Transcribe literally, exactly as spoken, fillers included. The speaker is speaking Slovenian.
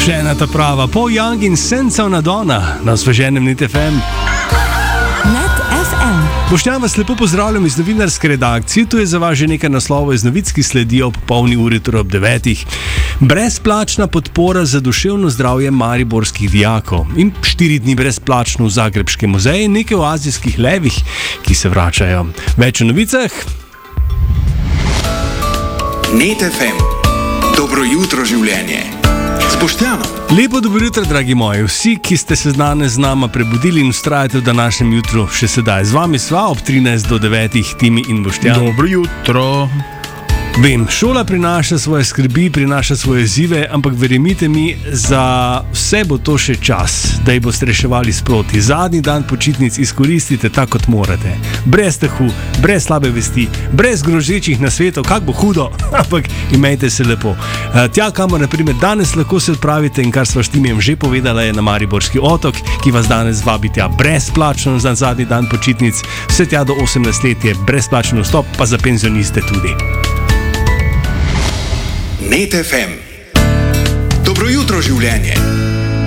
Še ena ta prava, Paul Young in Senza una donna na osveženem Net F M. Net F M. Boštjan, vas lepo pozdravljam iz novinarske redakcije. Tu je za vas že nekaj naslovov iz novic, ki sledijo ob polni uri, torej ob devetih. Brezplačna podpora za duševno zdravje mariborskih dijakov in štiri dni brezplačno v Zagrebškem muzeju, nekaj o azijskih levih, ki se vračajo. Več o novicah. Net F M. Dobro jutro, življenje. S Boštjanom. Lepo dobro jutro, dragi moji. Vsi, ki ste se danes z nama prebudili in vztrajate v današnjem jutru še sedaj. Z vami sva ob trinajst do devetih, Timi in Boštjan. Dobro jutro. Vem, šola prinaša svoje skrbi, prinaša svoje izzive, ampak verjemite mi, za vse bo to še čas, da jih boste reševali sproti. Zadnji dan počitnic izkoristite tako, kot morate. Brez strahu, brez slabe vesti, brez grožečih nasvetov, kak bo hudo, ampak imejte se lepo. Tja, kamor naprimer danes lahko se odpravite in kar sva s Timijem že povedala, je na Mariborski otok, ki vas danes vabi tja brezplačno za zadnji dan počitnic. Vse tja do osemnajst let je brezplačen vstop, pa za penzioniste tudi. Net F M. Dobro jutro, življenje.